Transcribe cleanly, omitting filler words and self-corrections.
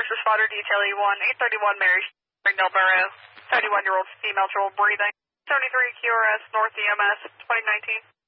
first responder detail E1, 831 Mary Springdale Borough, 71-year-old female trouble breathing, 73 QRS North EMS, 2019.